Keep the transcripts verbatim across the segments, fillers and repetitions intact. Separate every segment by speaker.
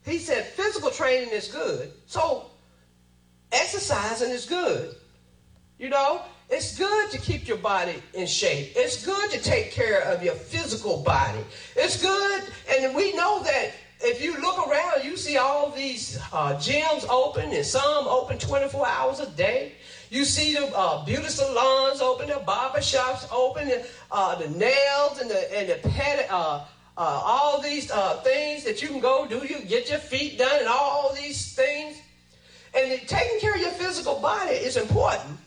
Speaker 1: he said physical training is good. So exercising is good. You know, it's good to keep your body in shape. It's good to take care of your physical body. It's good, and we know that if you look around, you see all these uh, gyms open, and some open twenty-four hours a day. You see the uh, beauty salons open, the barber shops open, the, uh, the nails and the and the pet, uh, uh, all these uh, things that you can go do. You get your feet done and all these things. And taking care of your physical body is important.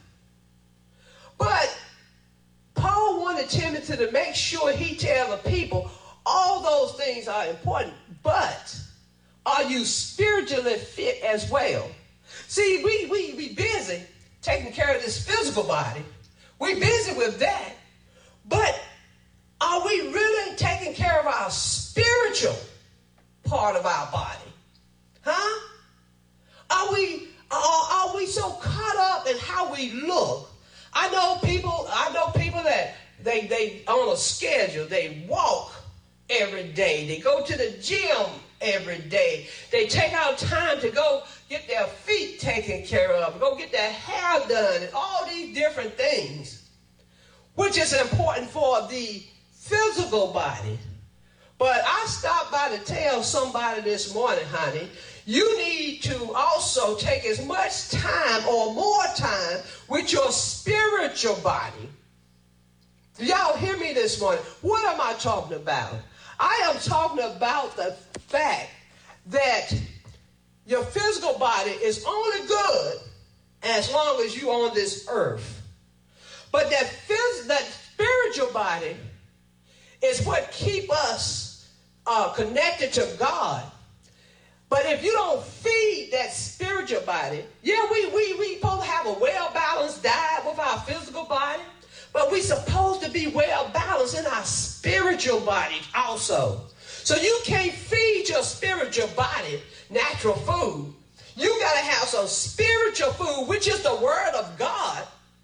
Speaker 1: But Paul wanted Timothy to make sure he tell the people all those things are important. But are you spiritually fit as well? See, we we we busy taking care of this physical body. We're busy with that. But are we really taking care of our spiritual part of our body? Huh? Are we are, are we so caught up in how we look? I know people, I know people that they they on a schedule, they walk every day. They go to the gym every day. They take out time to go get their feet taken care of, go get their hair done, and all these different things, which is important for the physical body. But I stopped by to tell somebody this morning, honey, you need to also take as much time or more time with your spiritual body. Y'all hear me this morning? What am I talking about? I am talking about the fact that your physical body is only good as long as you're on this earth. But that, phys- that spiritual body is what keep us uh, connected to God. But if you don't feed that spiritual body, yeah, we we we supposed to have a well-balanced diet with our physical body, but we supposed to be well-balanced in our spiritual body also. So you can't feed your spiritual body natural food. You got to have some spiritual food, which is the word of God,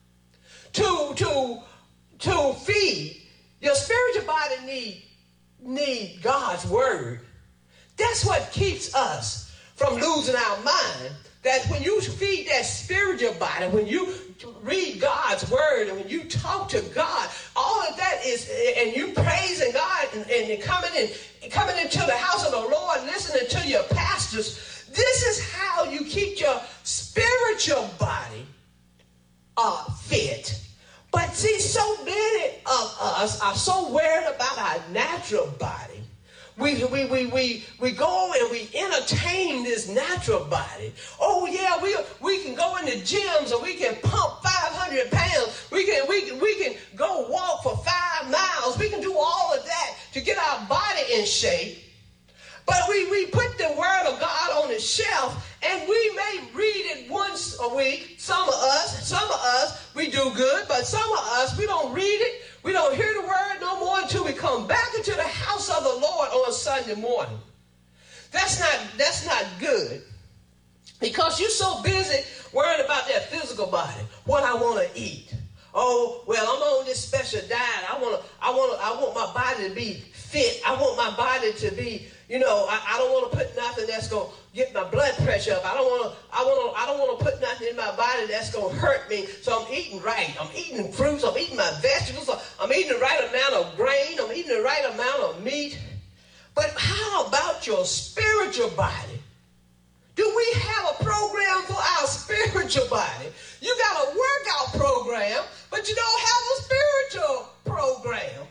Speaker 1: to to to feed. Your spiritual body need need God's word. That's what keeps us from losing our mind. That when you feed that spiritual body, when you read God's word, and when you talk to God, all of that is, and you praising God, and, and coming in, coming into the house of the Lord, listening to your pastors. This is how you keep your spiritual body uh, fit. But see, so many of us are so worried about our natural body. We, we, we, we, we go and we entertain this natural body. Oh, yeah, we, we can go in the gyms and we can pump five hundred pounds. We can, we, can, we can go walk for five miles. We can do all of that to get our body in shape. But we, we put the word of God on the shelf, and we may read it once a week. Some of us, some of us, we do good, but some of us, we don't read it. We don't hear the word no more until we come back into the house of the Lord on Sunday morning. That's not, that's not good. Because you're so busy worried about that physical body, what I want to eat. Oh, well, I'm on this special diet. I want to, I want to, I want my body to be fit. I want my body to be, you know, I, I don't want to put nothing that's going to get my blood pressure up. I don't want to, I want to, I don't want to put nothing in my body that's going to hurt me. So I'm eating right. I'm eating fruits. I'm eating my vegetables. I'm eating the right amount of grain. I'm eating the right amount of meat. But how about your spiritual body? Do we have a program for our spiritual body? You got a workout program, but you don't have a spiritual program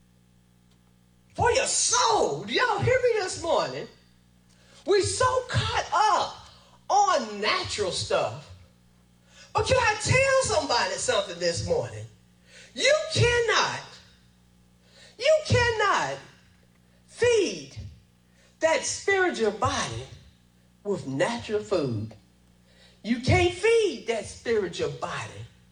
Speaker 1: for your soul. Do y'all hear me this morning? We're so caught up on natural stuff. But can I tell somebody something this morning? You cannot, you cannot feed that spiritual body with natural food. You can't feed that spiritual body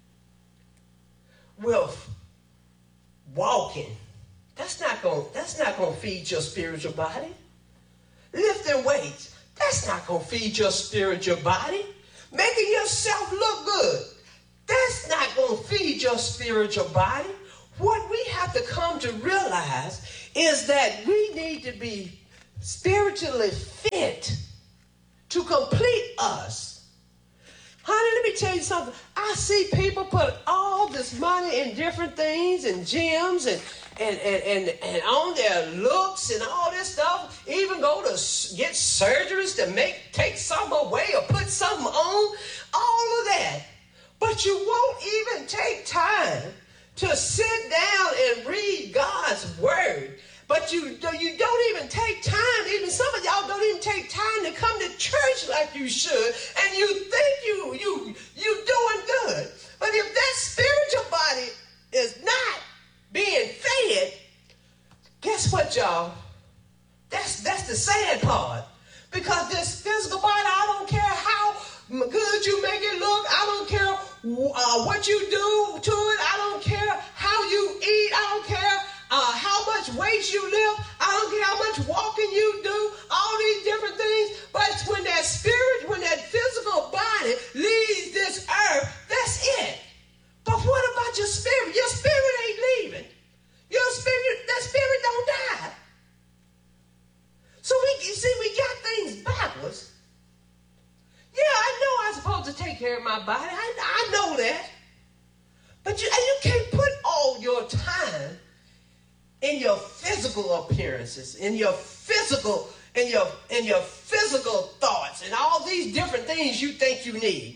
Speaker 1: with walking. That's not going that's not going to feed your spiritual body. Lifting weights, that's not going to feed your spiritual body. Making yourself look good, that's not going to feed your spiritual body. What we have to come to realize is that we need to be spiritually fit to complete us. Honey, let me tell you something. I see people put all this money in different things and gyms and and, and, and, and on their looks and all this stuff. Even go to get surgeries to make take something away or put something on. All of that. But you won't even take time to sit down and read God's word. But you, you don't even take time, even some of y'all don't even take time to come to church like you should, and you think you, you, you doing good. But if that spiritual body is not being fed, guess what, y'all? That's, that's the sad part. Because this physical body, I don't care how good you make it look, I don't care uh, what you do to it, I don't care how you eat, I don't care Uh, how much weight you lift, I don't care how much walking you do, all these different things. But when that spirit, when that physical body leaves this earth, that's it. But what about your spirit? Your spirit ain't leaving. Your spirit, that spirit don't die. So we, you see, we got things backwards. Yeah, I know I'm supposed to take care of my body. I, I know that. But you, and you can't put all your time in your physical appearances, in your physical, in your, in your physical thoughts, and all these different things you think you need.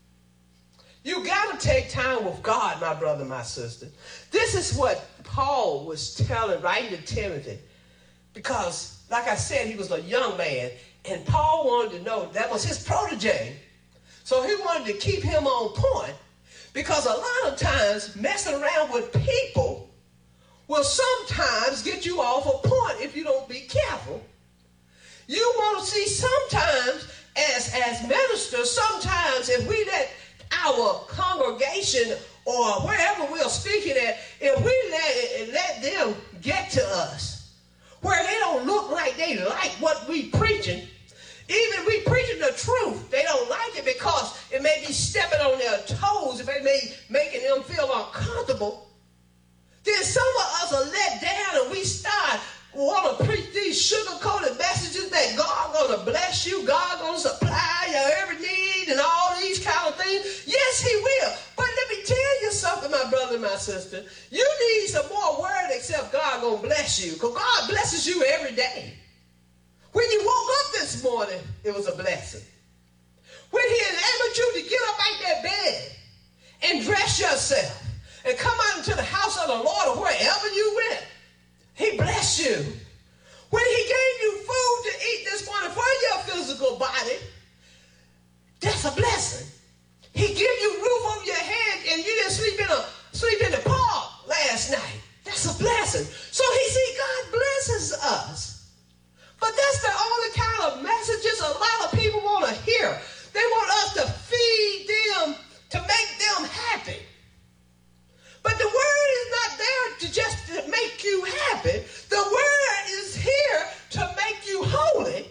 Speaker 1: You got to take time with God, my brother, my sister. This is what Paul was telling, writing to Timothy, because, like I said, he was a young man, and Paul wanted to know, that was his protege. So he wanted to keep him on point, because a lot of times messing around with people will sometimes get you off a point if you don't be careful. You want to see sometimes as, as ministers, sometimes if we let our congregation or wherever we're speaking at, if we let, let them get to us where they don't look like they like what we preaching, even we preaching the truth, they don't like it because it may be stepping on their toes, if it may making them feel uncomfortable. Then some of us are let down and we start want to preach these sugar-coated messages that God going to bless you, God going to supply your every need and all these kind of things. Yes, he will. But let me tell you something, my brother and my sister. You need some more word except God going to bless you, because God blesses you every day. When you woke up this morning, it was a blessing. When he enabled you to get up out that bed and dress yourself and come out into the house of the Lord or wherever you went, he blessed you. When he gave you food to eat this morning for your physical body, that's a blessing. He gave you roof over your head and you didn't sleep in a sleep in the park last night. That's a blessing. So he see God blesses us. But that's the only kind of messages a lot of people want to hear. They want us to feed them to make them happy. But the word is not there to just to make you happy. The word is here to make you holy.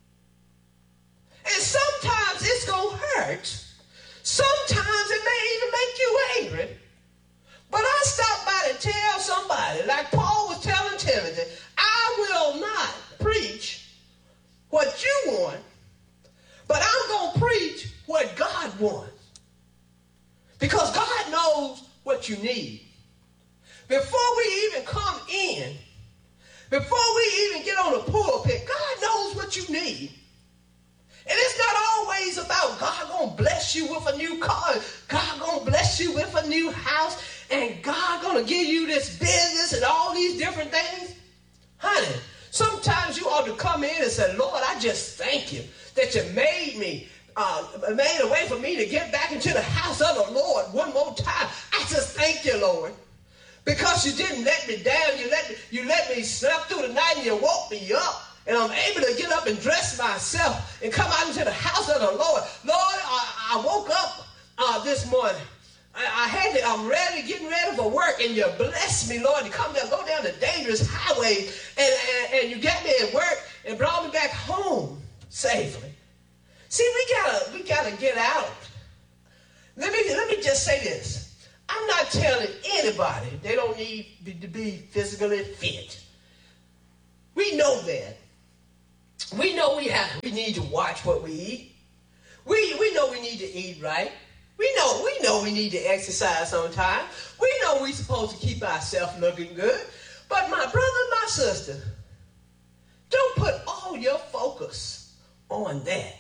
Speaker 1: And sometimes it's going to hurt. Sometimes it may even make you angry. But I stopped by to tell somebody, like Paul was telling Timothy, I will not preach what you want, but I'm going to preach what God wants. Because God knows what you need. Before we even come in, before we even get on the pulpit, God knows what you need. And it's not always about God going to bless you with a new car, God going to bless you with a new house, and God going to give you this business and all these different things. Honey, sometimes you ought to come in and say, Lord, I just thank you that you made me, uh, made a way for me to get back into the house of the Lord one more time. I just thank you, Lord, because you didn't let me down. You let me, you let me sleep through the night and you woke me up. And I'm able to get up and dress myself and come out into the house of the Lord. Lord, I, I woke up uh, this morning. I, I had to, I'm ready, getting ready for work, and you blessed me, Lord, to come down, go down the dangerous highway, and, and, and you got me at work and brought me back home safely. See, we gotta, we gotta get out. Let me, let me just say this. I'm not telling anybody they don't need to be physically fit. We know that. We know we have we need to watch what we eat. We we know we need to eat right. We know we know we need to exercise on time. We know we're supposed to keep ourselves looking good. But my brother and my sister, don't put all your focus on that.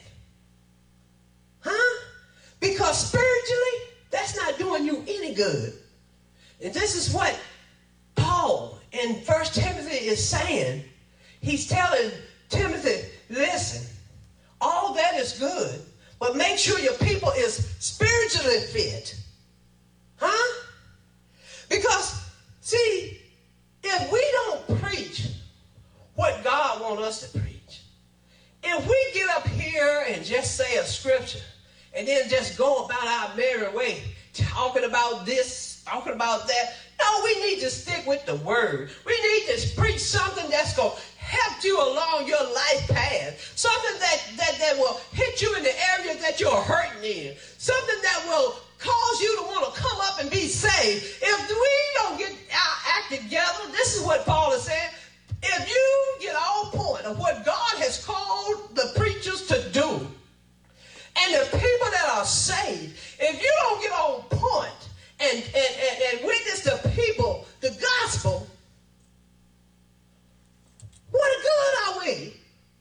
Speaker 1: Huh? Because spiritually, that's not doing you any good. And this is what Paul in First Timothy is saying. He's telling Timothy, listen, all that is good, but make sure your people is spiritually fit. Huh? Because, see, if we don't preach what God wants us to preach, if we get up here and just say a scripture and then just go about our merry way, talking about this, talking about that, no, we need to stick with the word. We need to preach something that's going to help you along your life path. Something that, that, that will hit you in the area that you're hurting in. Something that will cause you to want to come up and be saved. If we don't get our act together, this is what Paul is saying. If you get on point of what God has called the preachers to do, and the people that are saved, if you don't get on point and, and, and, and witness to people the gospel, what good are we?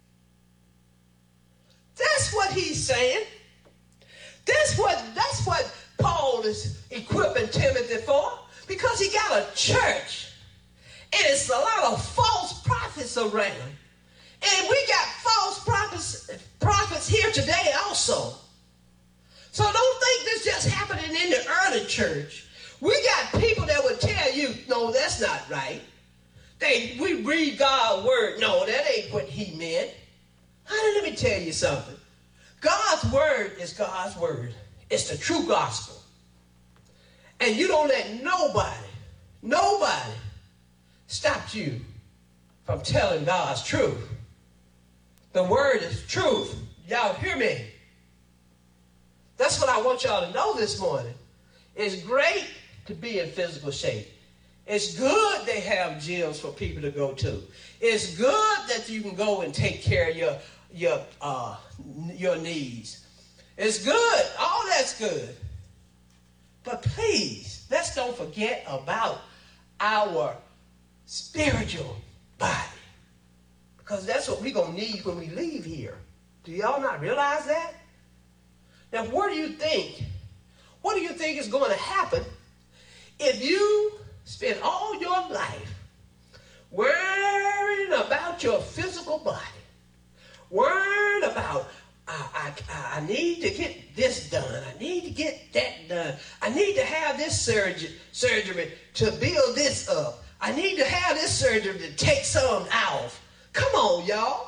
Speaker 1: That's what he's saying. That's what, that's what Paul is equipping Timothy for, because he got a church. And it's a lot of false prophets around. And we got false prophets, prophets here today also. So don't think this just happening in the early church. We got people that would tell you, no, that's not right. They, we read God's word. No, that ain't what he meant. Honey, let me tell you something. God's word is God's word. It's the true gospel. And you don't let nobody, nobody stop you from telling God's truth. The word is truth. Y'all hear me? That's what I want y'all to know this morning. It's great to be in physical shape. It's good they have gyms for people to go to. It's good that you can go and take care of your, your, uh, your needs. It's good. All that's good. But please, let's don't forget about our spiritual body. Because that's what we're going to need when we leave here. Do y'all not realize that? Now, what do you think? What do you think is going to happen if you spend all your life worrying about your physical body, worrying about, I, I, I need to get this done, I need to get that done, I need to have this surgery, surgery to build this up, I need to have this surgery to take some off. Come on, y'all.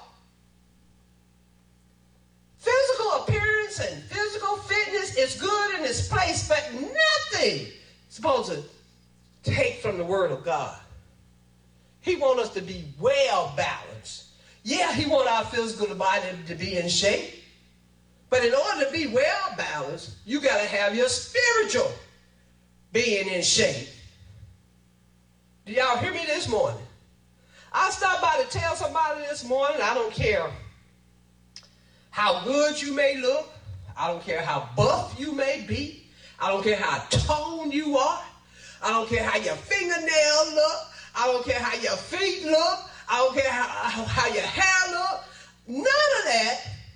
Speaker 1: Physical appearance and physical fitness is good in its place, but nothing is supposed to take from the word of God. He wants us to be well balanced. Yeah, he wants our physical body to be in shape. But in order to be well balanced, you got to have your spiritual being in shape. Do y'all hear me this morning? I stopped by to tell somebody this morning, I don't care how good you may look. I don't care how buff you may be. I don't care how toned you are. I don't care how your fingernails look. I don't care how your feet look. I don't care how, how your hair look. None of that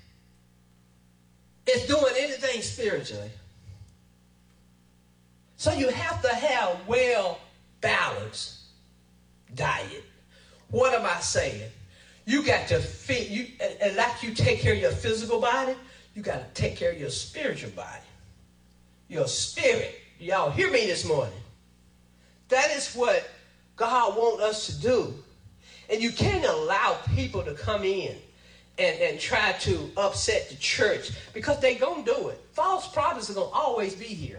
Speaker 1: is doing anything spiritually. So you have to have well-balanced diet. What am I saying? You got to fit, you, and like you take care of your physical body, you got to take care of your spiritual body. Your spirit. Y'all hear me this morning? That is what God wants us to do. And you can't allow people to come in and, and try to upset the church, because they're going to do it. False prophets are going to always be here.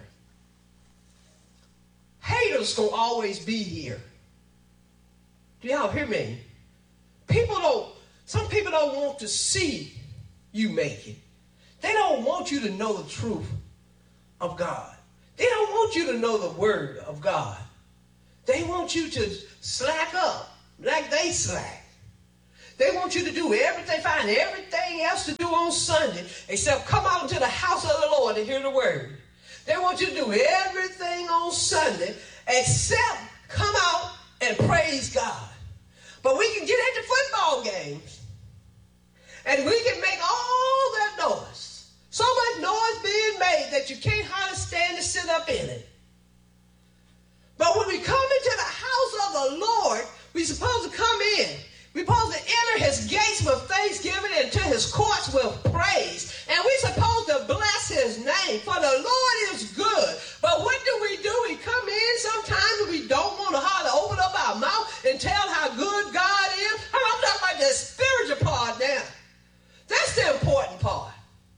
Speaker 1: Haters going to always be here. Do y'all hear me? People don't, some people don't want to see you make it. They don't want you to know the truth of God. They don't want you to know the word of God. They want you to slack up like they slack. They want you to do everything, find everything else to do on Sunday, except come out into the house of the Lord and hear the word. They want you to do everything on Sunday, except come out and praise God. But we can get at the football games, and we can make all that noise. So much noise being made that you can't hardly stand to sit up in it. But when we come into the house of the Lord, we're supposed to come in. We're supposed to enter his gates with thanksgiving and to his courts with praise. And we're supposed to bless his name, for the Lord is good. But what do we do? We come in sometimes and we don't want to hardly open up our mouth and tell how good God is. I'm talking about the spiritual part now. That's the important part.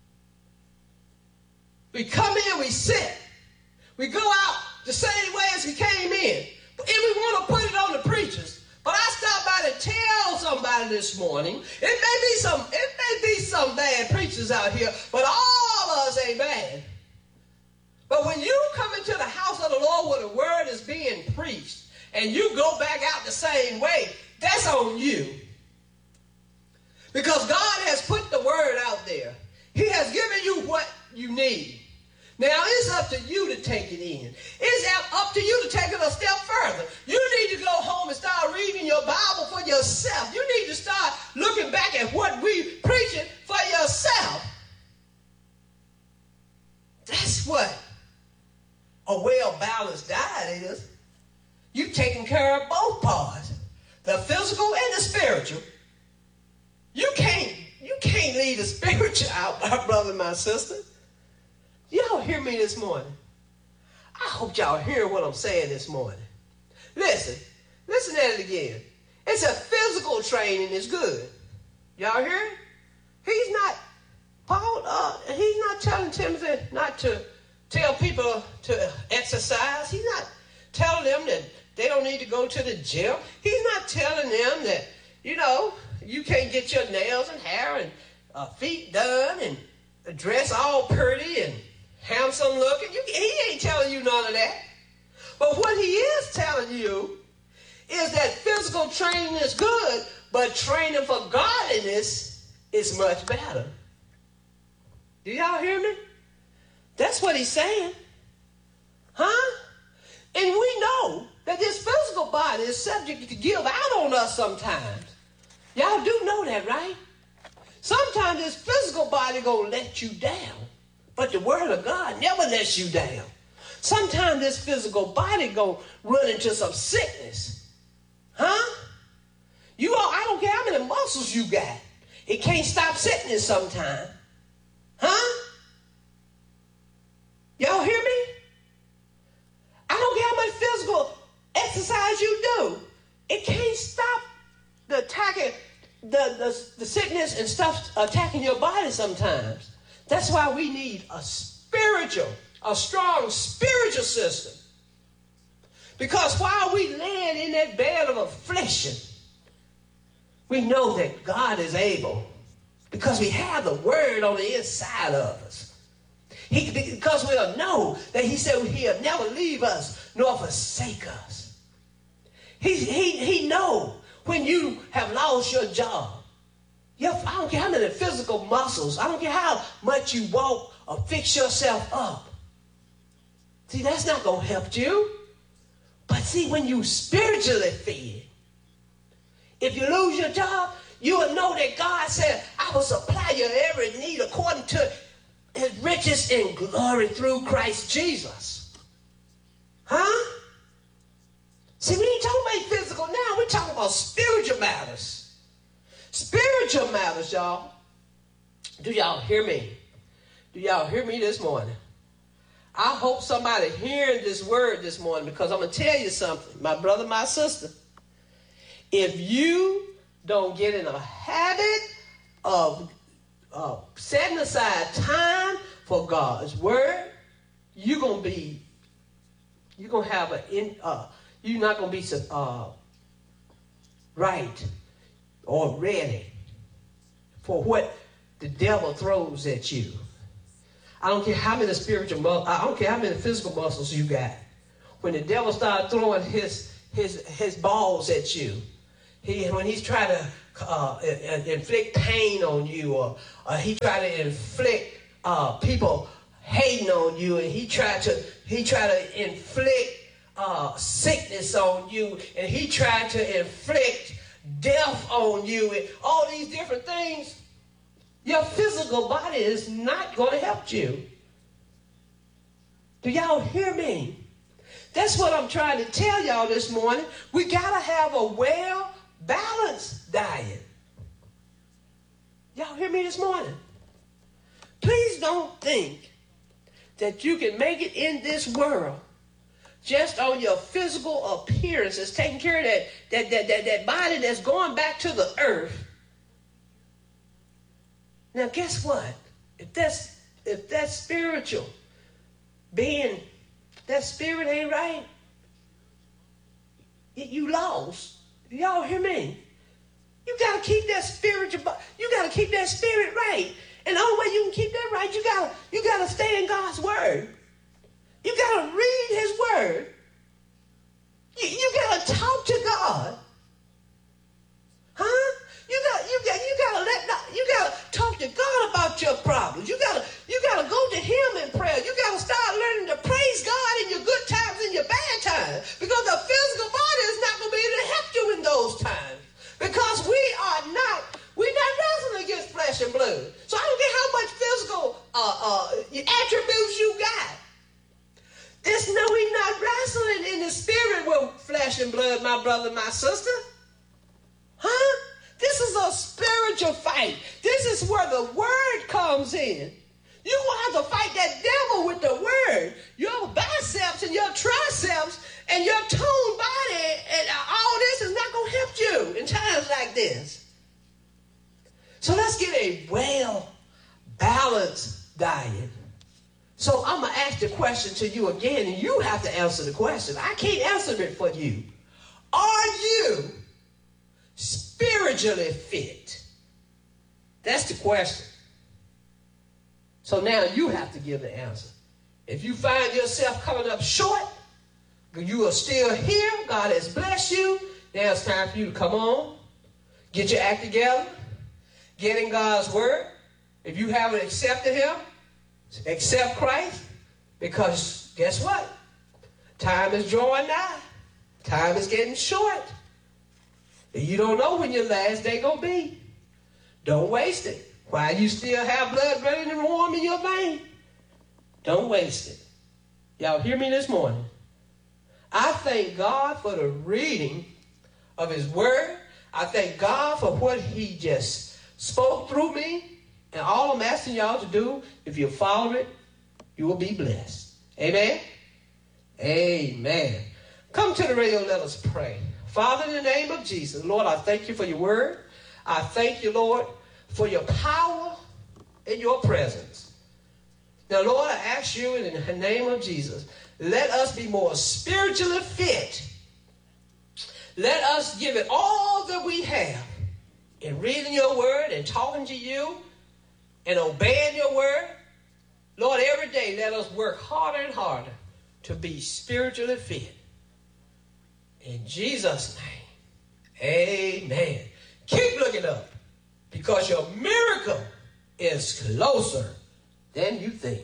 Speaker 1: We come in, we sit. We go out the same way as we came in. And we want to put it on the preachers. But I stopped by to tell somebody this morning, it may be some, it may be some bad preachers out here, but all of us ain't bad. But when you come into the house of the Lord where the word is being preached, and you go back out the same way, that's on you. Because God has put the word out there. He has given you what you need. Now, it's up to you to take it in. It's up to you to take it a step further. You need to go home and start reading your Bible for yourself. You need to start looking back at what we preaching for yourself. That's what a well-balanced diet is. You taking care of both parts, the physical and the spiritual. You can't, you can't leave the spiritual out, my brother and my sister. Y'all hear me this morning? I hope y'all hear what I'm saying this morning. Listen, listen at it again. It's a physical training is good. Y'all hear it? He's not, Paul, uh, he's not telling Timothy not to tell people to exercise. He's not telling them that they don't need to go to the gym. He's not telling them that, you know, you can't get your nails and hair and uh, feet done and dress all pretty and handsome looking. You, he ain't telling you none of that. But what he is telling you is that physical training is good, but training for godliness is much better. Do y'all hear me? That's what he's saying. Huh? And we know that this physical body is subject to give out on us sometimes. Y'all do know that, right? Sometimes this physical body gonna let you down. But the word of God never lets you down. Sometimes this physical body gonna run into some sickness. Huh? You all, I don't care how many muscles you got. It can't stop sickness sometime. Huh? Y'all hear me? I don't care how much physical exercise you do. It can't stop the attacking, the, the, the sickness and stuff attacking your body sometimes. That's why we need a spiritual, a strong spiritual system. Because while we laying in that bed of affliction, we know that God is able. Because we have the word on the inside of us. He, because we'll know that he said he'll never leave us nor forsake us. He, he, he know when you have lost your job. Your, I don't care how many physical muscles. I don't care how much you walk or fix yourself up. See, that's not going to help you. But see, when you spiritually fed, if you lose your job, you will know that God said, I will supply your every need according to his riches in glory through Christ Jesus. Huh? See, we ain't talking about physical now. We're talking about spiritual matters. Spiritual matters, y'all. Do y'all hear me? Do y'all hear me this morning? I hope somebody hearing this word this morning, because I'm going to tell you something, my brother, my sister. If you don't get in a habit of uh, setting aside time for God's word, you're going to be, you're going to have a, in, uh, you're not going to be uh, right or ready for what the devil throws at you. I don't care how many spiritual, I don't care how many physical muscles you got. When the devil starts throwing his his his balls at you, He, when he's trying to uh, inflict pain on you, or, or he try to inflict uh, people hating on you, and he tried to he tried to inflict uh, sickness on you, and he tried to inflict death on you, and all these different things, your physical body is not going to help you. Do y'all hear me? That's what I'm trying to tell y'all this morning. We got to have a well-balanced diet. Y'all hear me this morning? Please don't think that you can make it in this world just on your physical appearances, taking care of that, that, that, that, that body that's going back to the earth. Now, guess what? If that's, if that's spiritual, being, that spirit ain't right, you lost. Y'all hear me? You got to keep that spiritual, you got to keep that spirit right. And the only way you can keep that right, you got to you got to stay in God's word. You got to read his word. You, you got to talk to God. Huh? You got you got you got to let you got to talk to God about your problems. You got to you got to go to him in prayer. You got to start learning to praise God in your good times and your bad times, because the physical body is not going to be able to help you in those times, because we are not we're not wrestling against flesh and blood. So I don't care how much physical uh, uh, attributes you got. It's no, we're not wrestling in the spirit with flesh and blood, my brother, my sister. Huh? This is a spiritual fight. This is where the word comes in. You're going to have to fight that devil with the word. Your biceps and your triceps and your toned body and all this is not going to help you in times like this. So let's get a well-balanced diet. So I'm going to ask the question to you again, and you have to answer the question. I can't answer it for you. Are you spiritually fit? That's the question. So now you have to give the answer. If you find yourself coming up short, you are still here, God has blessed you, now it's time for you to come on, get your act together, get in God's word. If you haven't accepted him, accept Christ, because guess what? Time is drawing nigh. Time is getting short. And you don't know when your last day gonna be. Don't waste it. While you still have blood running and warm in your vein, don't waste it. Y'all hear me this morning? I thank God for the reading of his word. I thank God for what he just spoke through me. And all I'm asking y'all to do, if you follow it, you will be blessed. Amen? Amen. Come to the radio, let us pray. Father, in the name of Jesus, Lord, I thank you for your word. I thank you, Lord, for your power and your presence. Now, Lord, I ask you in the name of Jesus, let us be more spiritually fit. Let us give it all that we have in reading your word and talking to you and obeying your word. Lord, every day let us work harder and harder to be spiritually fit. In Jesus' name, amen. Keep looking up, because your miracle is closer than you think.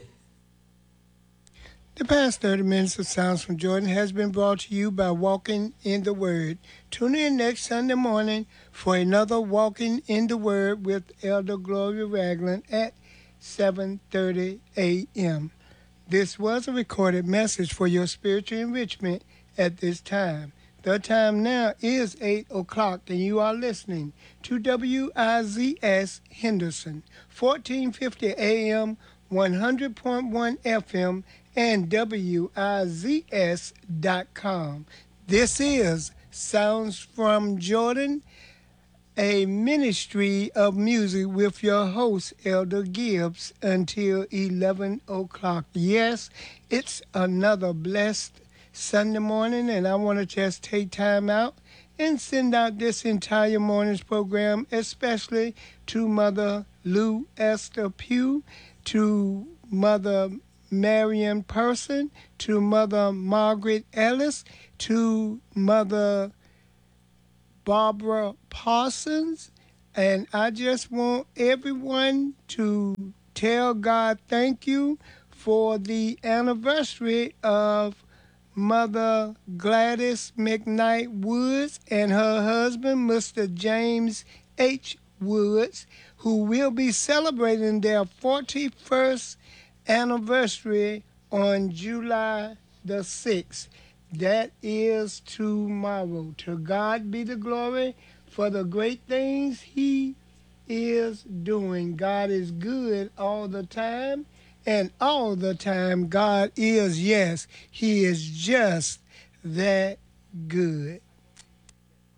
Speaker 2: The past thirty minutes of Sounds from Jordan has been brought to you by Walking in the Word. Tune in next Sunday morning for another Walking in the Word with Elder Gloria Ragland at seven thirty a.m. This was a recorded message for your spiritual enrichment at this time. The time now is eight o'clock, and you are listening to W I Z S Henderson, fourteen fifty A M, one hundred point one F M, and W I Z S dot com. This is Sounds from Jordan, a ministry of music with your host, Elder Gibbs, until eleven o'clock. Yes, it's another blessed Sunday morning, and I want to just take time out and send out this entire morning's program, especially to Mother Lou Esther Pugh, to Mother Marion Person, to Mother Margaret Ellis, to Mother Barbara Parsons. And I just want everyone to tell God thank you for the anniversary of Mother Gladys McKnight Woods and her husband, Mister James H. Woods, who will be celebrating their forty-first anniversary on July the sixth. That is tomorrow. To God be the glory for the great things he is doing. God is good all the time, and all the time God is, yes, he is just that good.